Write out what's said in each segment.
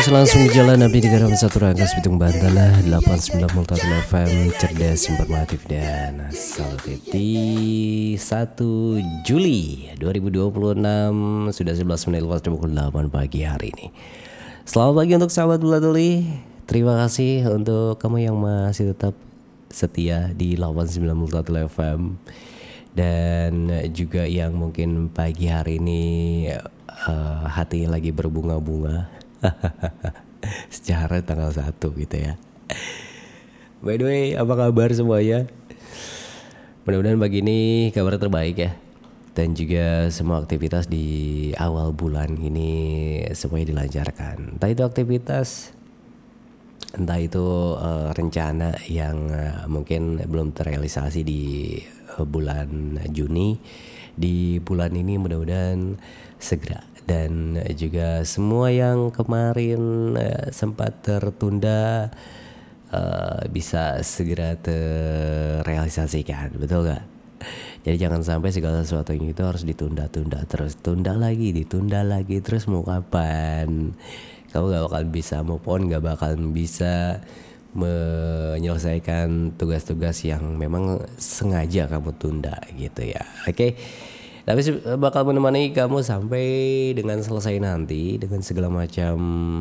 terus langsung jalan Nabi di garam satu rangkas Bitung Banten 89 Multatul FM cerdas informatif dan saluteti 1 Juli 2026 sudah 11 menit lewat pukul 8 pagi hari ini. Selamat pagi untuk sahabat Bulatuli. Terima kasih untuk kamu yang masih tetap setia di 89 Multatul FM dan juga yang mungkin pagi hari ini hati lagi berbunga-bunga secara tanggal 1 gitu ya. By the way, apa kabar semuanya? Mudah-mudahan pagi ini kabar terbaik ya. Dan juga semua aktivitas di awal bulan ini semuanya dilancarkan. Entah itu aktivitas, entah itu rencana yang mungkin belum terrealisasi di bulan Juni. Di bulan ini mudah-mudahan segera. Dan juga semua yang kemarin sempat tertunda bisa segera terrealisasikan, betul gak? Jadi jangan sampai segala sesuatu yang itu harus ditunda-tunda terus, ditunda lagi, terus mau kapan? Kamu gak bakal bisa move on, gak bakal bisa menyelesaikan tugas-tugas yang memang sengaja kamu tunda gitu ya. Oke. Tapi bakal menemani kamu sampai dengan selesai nanti dengan segala macam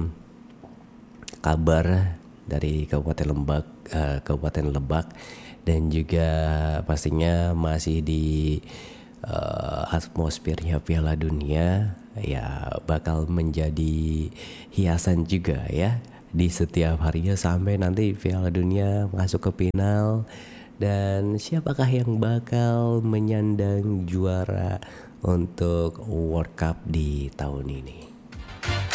kabar dari Kabupaten Lebak dan juga pastinya masih di atmosfernya Piala Dunia ya, bakal menjadi hiasan juga ya di setiap harinya sampai nanti Piala Dunia masuk ke final. Dan siapakah yang bakal menyandang juara untuk World Cup di tahun ini?